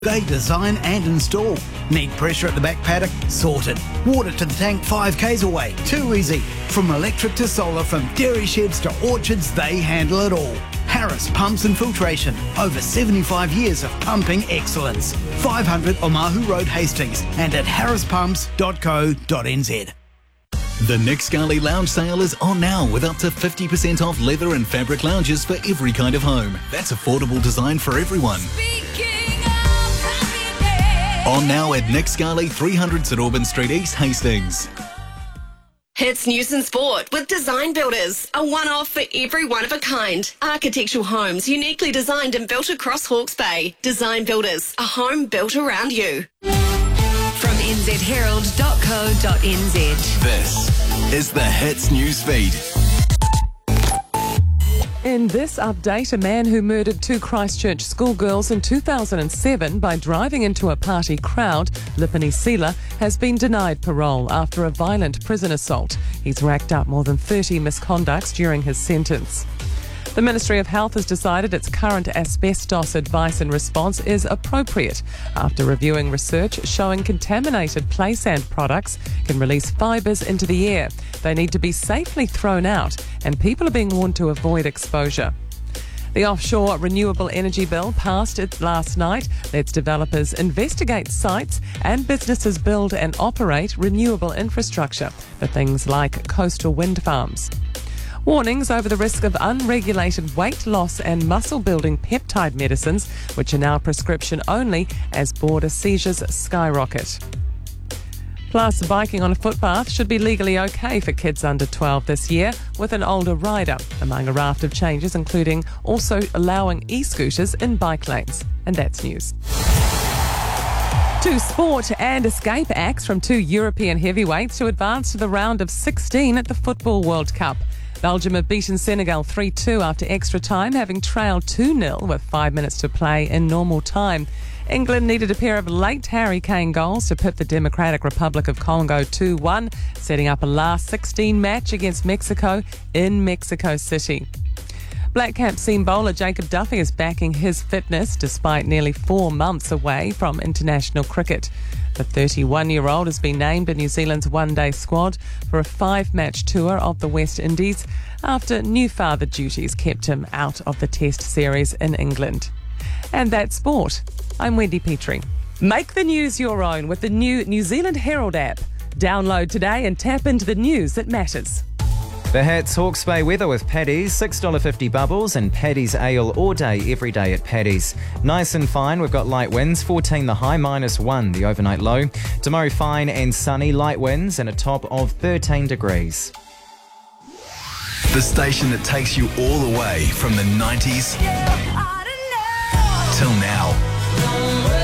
They design and install. Need pressure at the back paddock? Sorted. Water to the tank 5 k's away? Too easy. From electric to solar, from dairy sheds to orchards, they handle it all. Harris Pumps and Filtration. Over 75 years of pumping excellence. 500 Omahu Road, Hastings, and at harrispumps.co.nz. The Nick Scali Lounge sale is on now with up to 50% off leather and fabric lounges for every kind of home. That's affordable design for everyone. On now at Nick Scali, 300 St Auburn Street East, Hastings. Hits News and Sport with Design Builders, a one-off for every one of a kind. Architectural homes uniquely designed and built across Hawke's Bay. Design Builders, a home built around you. From nzherald.co.nz. This is the Hits News Feed. In this update, a man who murdered 2 Christchurch schoolgirls in 2007 by driving into a party crowd, Lipini Sila, has been denied parole after a violent prison assault. He's racked up more than 30 misconducts during his sentence. The Ministry of Health has decided its current asbestos advice and response is appropriate after reviewing research showing contaminated play sand products can release fibres into the air. They need to be safely thrown out, and people are being warned to avoid exposure. The offshore renewable energy bill passed it last night. Lets developers investigate sites and businesses build and operate renewable infrastructure for things like coastal wind farms. Warnings over the risk of unregulated weight loss and muscle-building peptide medicines, which are now prescription only as border seizures skyrocket. Plus, biking on a footpath should be legally okay for kids under 12 this year with an older rider, among a raft of changes including also allowing e-scooters in bike lanes. And that's news. 2 sport and escape acts from 2 European heavyweights to advance to the round of 16 at the Football World Cup. Belgium have beaten Senegal 3-2 after extra time, having trailed 2-0 with 5 minutes to play in normal time. England needed a pair of late Harry Kane goals to put the Democratic Republic of Congo 2-1, setting up a last 16 match against Mexico in Mexico City. Black Cap seam bowler Jacob Duffy is backing his fitness despite nearly 4 months away from international cricket. The 31-year-old has been named in New Zealand's one-day squad for a 5-match tour of the West Indies after new father duties kept him out of the Test series in England. And that's sport. I'm Wendy Petrie. Make the news your own with the new New Zealand Herald app. Download today and tap into the news that matters. The Hats Hawke's Bay weather with Paddy's, $6.50 bubbles and Paddy's ale all day, every day at Paddy's. Nice and fine, we've got light winds, 14 the high, -1 the overnight low. Tomorrow fine and sunny, light winds and a top of 13 degrees. The station that takes you all the way from the 90s till now.